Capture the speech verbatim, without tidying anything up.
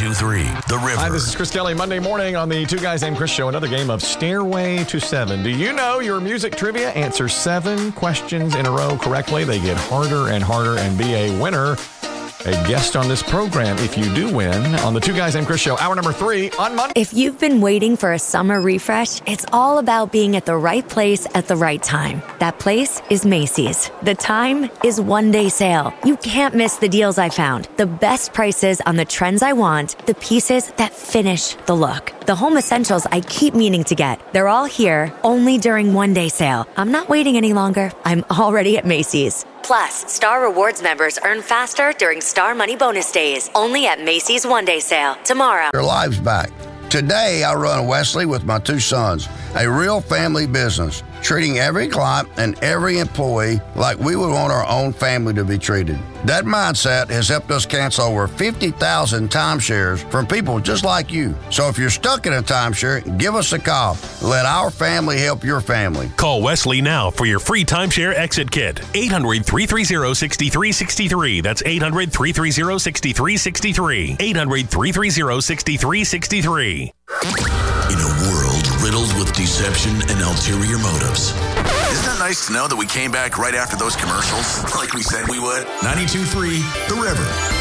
ninety-two point three The River. Hi, this is Chris Kelly. Monday morning on the Two Guys Named Chris Show, another game of Stairway to Seven. Do you know your music trivia? Answer seven questions in a row correctly. They get harder and harder, and be a winner, a guest on this program if you do win on the Two Guys Named Chris Show, hour number three on Monday. If you've been waiting for a summer refresh, it's all about being at the right place at the right time. That place is Macy's. The time is one day sale. You can't miss the deals I found, the best prices on the trends I want, the pieces that finish the look, the home essentials I keep meaning to get. They're all here only during one day sale. I'm not waiting any longer. I'm already at Macy's. Plus, Star Rewards members earn faster during Star Money Bonus Days. Only at Macy's One Day Sale. Tomorrow. Their lives back. Today, I run Wesley with my two sons, a real family business, treating every client and every employee like we would want our own family to be treated. That mindset has helped us cancel over fifty thousand timeshares from people just like you. So if you're stuck in a timeshare, give us a call. Let our family help your family. Call Wesley now for your free timeshare exit kit. eight hundred, three three zero, six three six three. That's eight hundred, three three zero, six three six three. eight hundred, three three zero, six three six three. In a world riddled with deception and ulterior motives. Isn't it nice to know that we came back right after those commercials, like we said we would? ninety-two point three The River.